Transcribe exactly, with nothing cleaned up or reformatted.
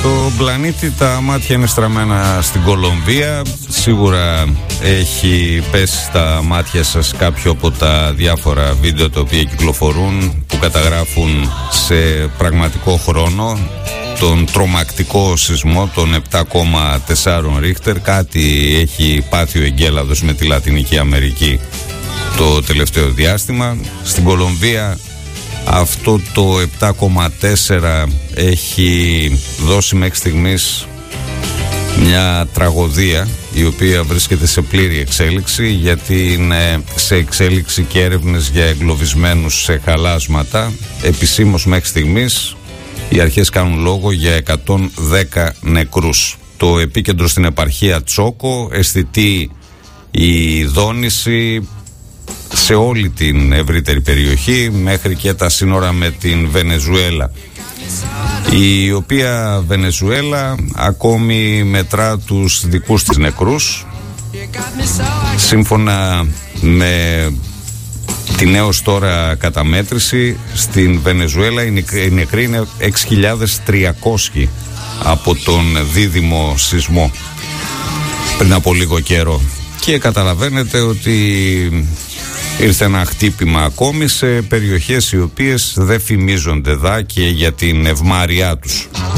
Στο πλανήτη τα μάτια είναι στραμμένα στην Κολομβία. Σίγουρα έχει πέσει στα μάτια σας κάποιο από τα διάφορα βίντεο τα οποία κυκλοφορούν, που καταγράφουν σε πραγματικό χρόνο τον τρομακτικό σεισμό των επτά κόμμα τέσσερα Ρίχτερ. Κάτι έχει πάθει ο εγκέλαδος με τη Λατινική Αμερική το τελευταίο διάστημα. Στην Κολομβία αυτό το επτά κόμμα τέσσερα έχει δώσει μέχρι στιγμής μια τραγωδία η οποία βρίσκεται σε πλήρη εξέλιξη, γιατί είναι σε εξέλιξη και έρευνες για εγκλωβισμένους σε χαλάσματα. Επισήμως μέχρι στιγμής οι αρχές κάνουν λόγο για εκατόν δέκα νεκρούς. Το επίκεντρο στην επαρχία Τσόκο, αισθητή η δόνηση σε όλη την ευρύτερη περιοχή μέχρι και τα σύνορα με την Βενεζουέλα, η οποία Βενεζουέλα ακόμη μετρά τους δικούς της νεκρούς. Σύμφωνα με την έως τώρα καταμέτρηση, στην Βενεζουέλα οι νεκροί είναι έξι χιλιάδες τριακόσιοι από τον δίδυμο σεισμό πριν από λίγο καιρό. Και καταλαβαίνετε ότι ήρθε ένα χτύπημα ακόμη σε περιοχές οι οποίες δεν φημίζονται δά και για την ευμάρειά τους.